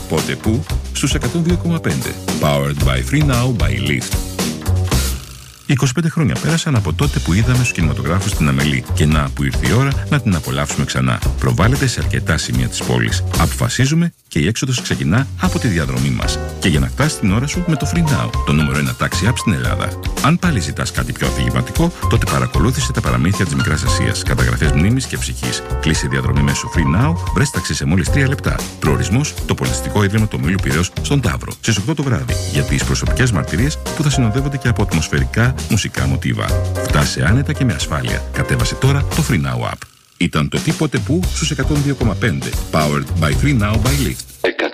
Πότε που? Στους 102,5. Powered by Free Now by Lyft. 25 χρόνια πέρασαν από τότε που είδαμε στους κινηματογράφους την Αμελή και να που ήρθε η ώρα να την απολαύσουμε ξανά. Προβάλλεται σε αρκετά σημεία της πόλης. Αποφασίζουμε και η έξοδος ξεκινά από τη διαδρομή μας. Και για να φτάσεις την ώρα σου με το Free Now, το νούμερο 1 taxi app στην Ελλάδα. Αν πάλι ζητάς κάτι πιο αφηγηματικό, τότε παρακολούθησε τα παραμύθια της Μικράς Ασίας. Καταγραφές μνήμης και ψυχής. Κλείσε διαδρομή μέσω Free Now, βρες ταξί σε μόλις 3 λεπτά. Προορισμός: το Πολιτιστικό Ίδρυμα του Ομίλου Πειραιώς στον Ταύρο. Στις 8 το βράδυ. Για τις προσωπικές μαρτυρίες που θα συνοδεύονται και από ατμοσφαιρικά μουσικά μοτίβα. Φτάσε άνετα και με ασφάλεια. Κατέβασε τώρα το Free Now app. Ήταν το Τίποτε που στους 102,5. Powered by Free Now by Lyft.